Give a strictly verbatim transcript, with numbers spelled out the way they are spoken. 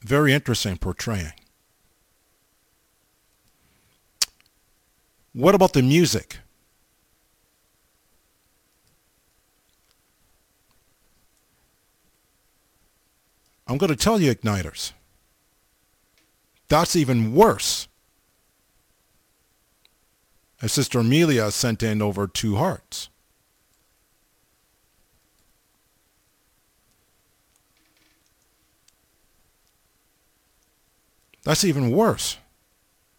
Very interesting portraying. What about the music? I'm going to tell you, Igniters. That's even worse. As Sister Amelia sent in over two hearts. That's even worse.